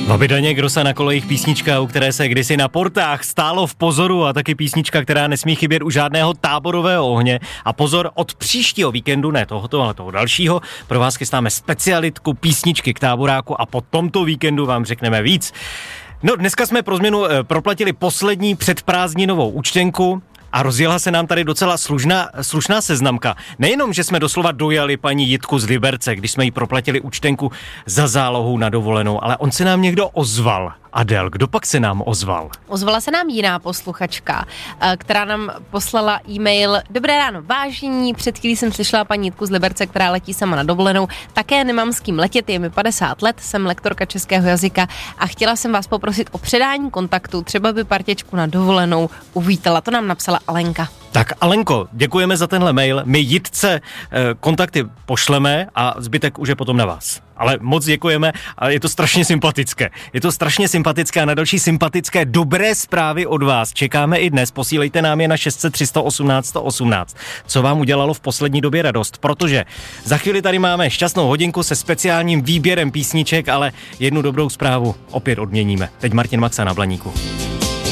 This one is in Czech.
Bobby Daněk, Rosa na kolejích, písnička, u které se kdysi na portách stálo v pozoru, a taky písnička, která nesmí chybět u žádného táborového ohně. A pozor, od příštího víkendu, ne tohoto, ale toho dalšího, pro vás chystáme specialitku písničky k táboráku a po tomto víkendu vám řekneme víc. No, dneska jsme pro změnu proplatili poslední předprázdninovou účtenku a rozjela se nám tady docela slušná seznamka. Nejenom, že jsme doslova dojali paní Jitku z Liberce, když jsme jí proplatili účtenku za zálohu na dovolenou, ale on se nám někdo ozval. Adel, kdo pak se nám ozval? Ozvala se nám jiná posluchačka, která nám poslala e-mail. Dobré ráno, vážení, před chvílí jsem slyšela paní Jitku z Liberce, která letí sama na dovolenou. Také nemám s kým letět, je mi 50 let, jsem lektorka českého jazyka a chtěla jsem vás poprosit o předání kontaktu, třeba by partěčku na dovolenou uvítala. To nám napsala Alenka. Tak Alenko, děkujeme za tenhle mail. My Jitce kontakty pošleme a zbytek už je potom na vás. Ale moc děkujeme a je to strašně sympatické. Je to strašně sympatické a na další sympatické dobré zprávy od vás čekáme i dnes. Posílejte nám je na 600 318 118. Co vám udělalo v poslední době radost? Protože za chvíli tady máme šťastnou hodinku se speciálním výběrem písniček, ale jednu dobrou zprávu opět odměníme. Teď Martin Maxa na Blaníku.